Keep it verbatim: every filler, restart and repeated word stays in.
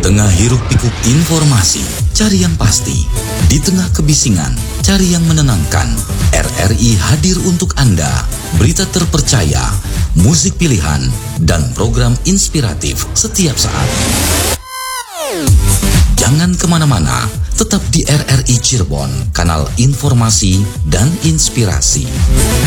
tengah hiruk-pikuk informasi, cari yang pasti. Di tengah kebisingan, cari yang menenangkan. R R I hadir untuk Anda. Berita terpercaya, musik pilihan, dan program inspiratif setiap saat. Jangan kemana-mana, tetap di R R I Cirebon, kanal informasi dan inspirasi.